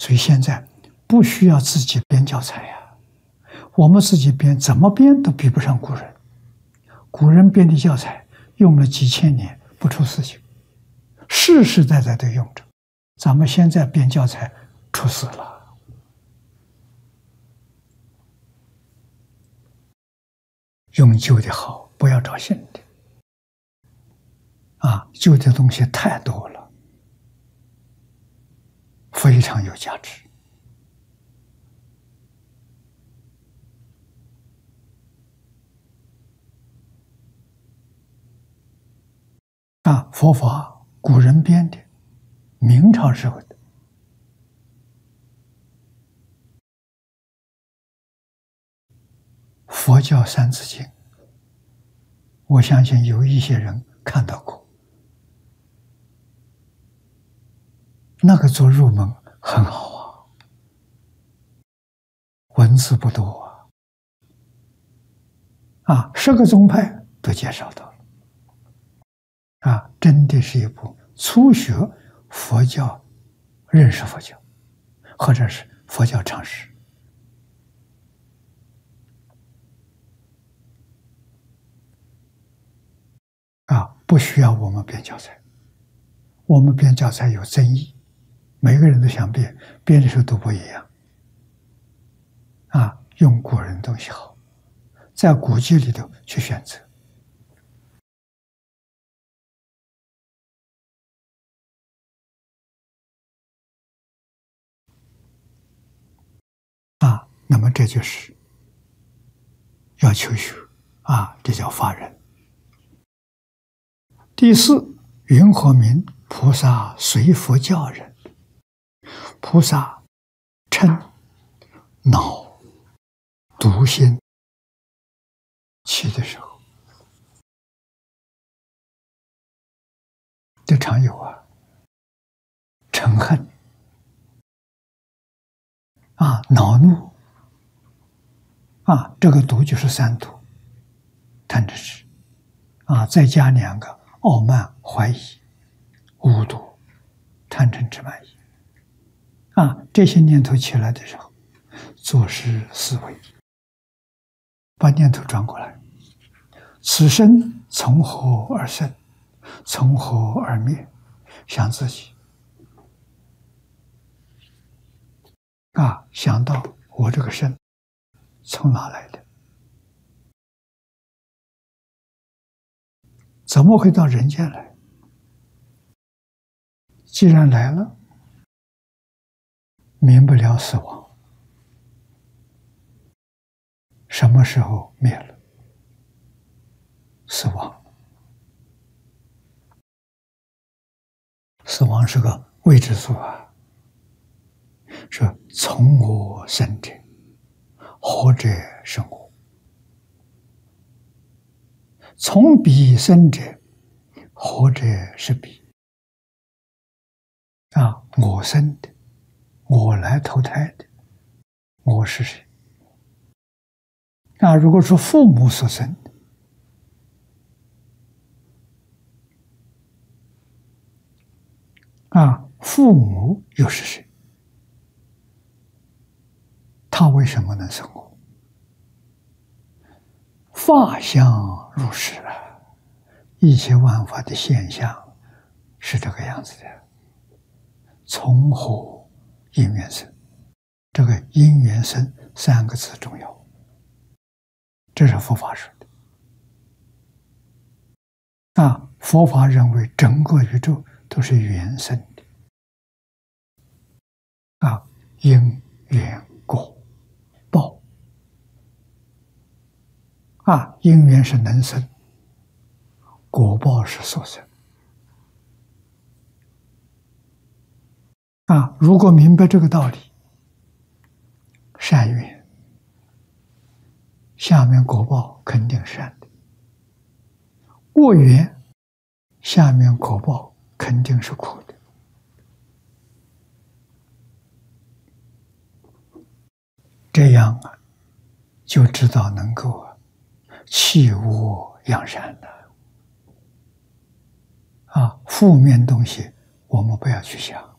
所以现在不需要自己编教材呀，我们自己编，怎么编都比不上古人。古人编的教材用了几千年不出事情，世世代代都用着。咱们现在编教材出事了。用旧的好，不要找新的。旧的东西太多了，非常有价值。佛法古人编的，明朝时候的。佛教三字经，我相信有一些人看到过。那个做入门很好文字不多10个宗派都介绍到了真的是一部初学佛教、认识佛教，或者是佛教常识。不需要我们编教材，我们编教材有争议，每个人都想编，编的时候都不一样。用古人的东西好，在古籍里头去选择。那么这就是要求学这叫发人。第四，云何名菩萨随佛教人？菩萨嗔、恼、毒心起的时候，这常有嗔恨恼怒这个毒就是三毒，贪嗔痴再加2个傲慢、怀疑、无毒、贪嗔痴慢疑这些念头起来的时候，做事思维，把念头转过来，此生从何而生，从何而灭，想自己想到我这个身从哪来的，怎么会到人间来？既然来了，免不了死亡，什么时候灭了？死亡，死亡是个未知数说从我生者，何者生我？从彼生者，何者是彼？我生的，我来投胎的，我是谁？如果说父母所生的，父母又是谁？他为什么能生我？法相如是一切万法的现象是这个样子的。从何因缘生？这个因缘生3个字重要，这是佛法说的。佛法认为整个宇宙都是缘生的因缘果报因缘是能生，果报是所生如果明白这个道理，善缘下面果报肯定是善的，恶缘下面果报肯定是苦的。这样就知道能够弃恶扬善了。负面东西我们不要去想。